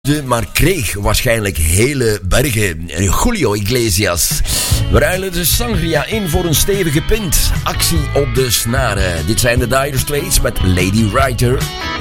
Maar kreeg waarschijnlijk hele bergen. Julio Iglesias. We ruilen de sangria in voor een stevige pint. Actie op de snaren. Dit zijn de Dire Straits met Lady Writer.